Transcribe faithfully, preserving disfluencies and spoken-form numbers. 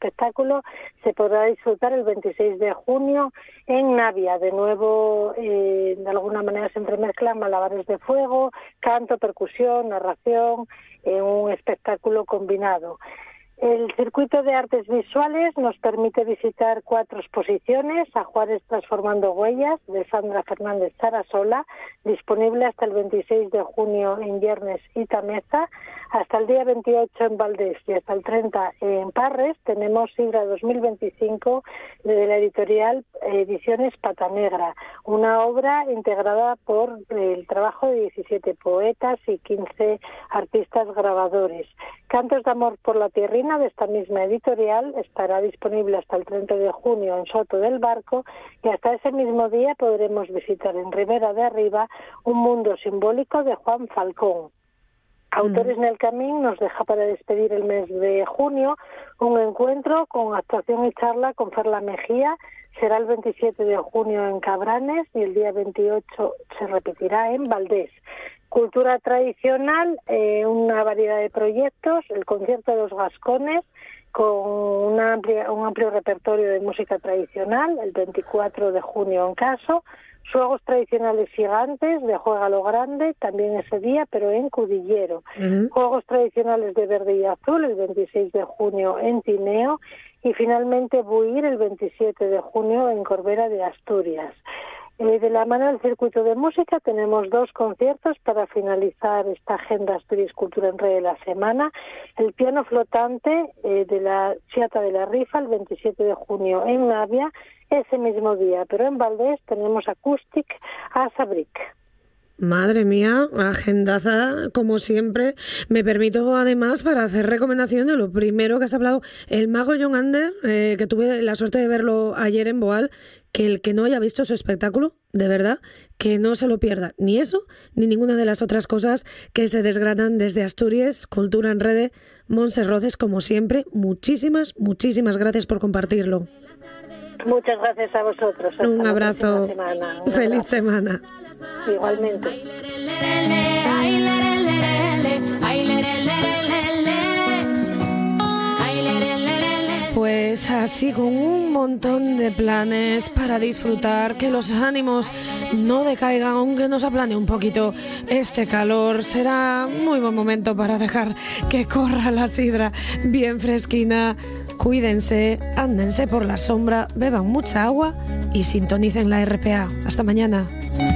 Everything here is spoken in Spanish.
espectáculo se podrá disfrutar el veintiséis de junio en Navia. De nuevo, eh, de alguna manera se entremezclan malabares de fuego, canto, percusión, narración, en un espectáculo combinado. El circuito de artes visuales nos permite visitar cuatro exposiciones: Ajuares transformando huellas, de Sandra Fernández Sarasola, disponible hasta el veintiséis de junio en Yernes y Tameza, hasta el día veintiocho en Valdés y hasta el treinta en Parres. Tenemos Sidra dos mil veinticinco de la editorial Ediciones Pata Negra, una obra integrada por el trabajo de diecisiete poetas y quince artistas grabadores. Cantos de amor por la tierrina, de esta misma editorial, estará disponible hasta el treinta de junio en Soto del Barco, y hasta ese mismo día podremos visitar en Ribera de Arriba Un mundo simbólico de Juan Falcón. Autores en el Camín nos deja para despedir el mes de junio un encuentro con actuación y charla con Ferla Mejía. Será el veintisiete de junio en Cabranes y el día veintiocho se repetirá en Valdés. Cultura tradicional, eh, una variedad de proyectos, el concierto de los Gascones con una amplia, un amplio repertorio de música tradicional, el veinticuatro de junio en Caso. Juegos tradicionales gigantes de Juega lo Grande, también ese día, pero en Cudillero. Uh-huh. Juegos tradicionales de Verde y Azul, el veintiséis de junio en Tineo. Y finalmente Buir, el veintisiete de junio en Corbera de Asturias. Eh, de la mano del circuito de música tenemos dos conciertos para finalizar esta agenda Asturias Cultura en Red de la semana. El piano flotante eh, de la Chiata de la Rifa, el veintisiete de junio en Navia, ese mismo día, pero en Valdés tenemos Acoustic a Sabric. Madre mía, agendaza como siempre. Me permito además para hacer recomendación de lo primero que has hablado, el mago John Ander, eh, que tuve la suerte de verlo ayer en Boal, que el que no haya visto su espectáculo, de verdad, que no se lo pierda, ni eso, ni ninguna de las otras cosas que se desgranan desde Asturias, Cultura en Rede. Montse Roces, como siempre, muchísimas, muchísimas gracias por compartirlo. Muchas gracias a vosotros. Hasta Un abrazo. Semana. Un Feliz abrazo. semana. Igualmente. Pues así, con un montón de planes para disfrutar, que los ánimos no decaigan, aunque nos aplane un poquito este calor. Será muy buen momento para dejar que corra la sidra bien fresquina. Cuídense, ándense por la sombra, beban mucha agua y sintonicen la R P A. Hasta mañana.